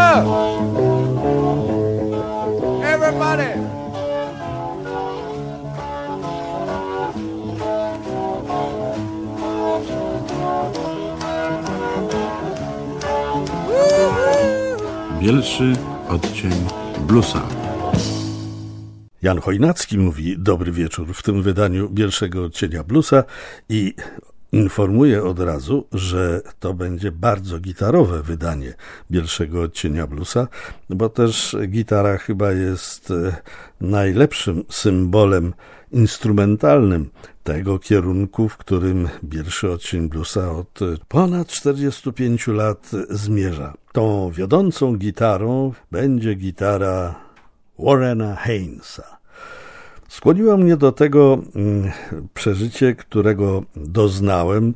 up. Everybody. Bielszy odcień bluesa. Jan Chojnacki mówi dobry wieczór w tym wydaniu Bielszego odcienia bluesa i informuję od razu, że to będzie bardzo gitarowe wydanie Bielszego odcienia bluesa, bo też gitara chyba jest najlepszym symbolem instrumentalnym tego kierunku, w którym Bielszy odcień bluesa od ponad 45 lat zmierza. Tą wiodącą gitarą będzie gitara Warrena Hainesa. Skłoniło mnie do tego przeżycie, którego doznałem,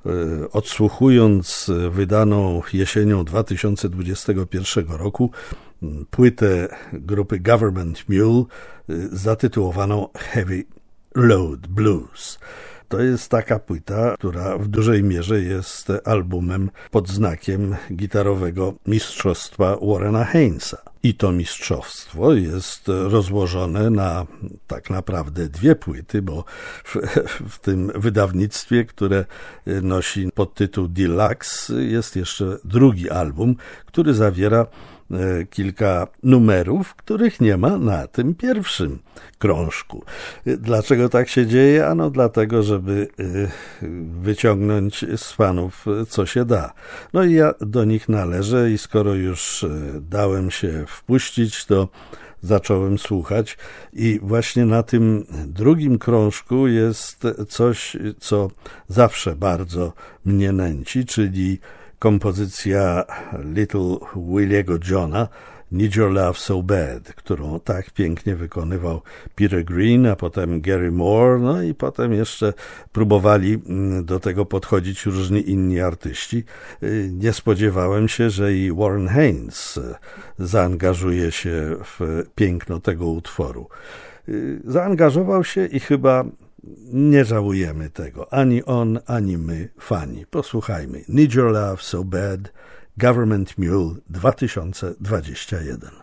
odsłuchując wydaną jesienią 2021 roku płytę grupy Government Mule zatytułowaną Heavy Load Blues. To jest taka płyta, która w dużej mierze jest albumem pod znakiem gitarowego mistrzostwa Warrena Hainesa. I to mistrzostwo jest rozłożone na tak naprawdę dwie płyty, bo w tym wydawnictwie, które nosi podtytuł Deluxe, jest jeszcze drugi album, który zawiera kilka numerów, których nie ma na tym pierwszym krążku. Dlaczego tak się dzieje? Ano dlatego, żeby wyciągnąć z fanów co się da. No i ja do nich należę i skoro już dałem się wpuścić, to zacząłem słuchać i właśnie na tym drugim krążku jest coś, co zawsze bardzo mnie nęci, czyli kompozycja Little Williego Johna Need Your Love So Bad, którą tak pięknie wykonywał Peter Green, a potem Gary Moore, no i potem jeszcze próbowali do tego podchodzić różni inni artyści. Nie spodziewałem się, że i Warren Haynes zaangażuje się w piękno tego utworu. Zaangażował się i chyba nie żałujemy tego. Ani on, ani my, fani. Posłuchajmy. Need Your Love So Bad, Government Mule 2021.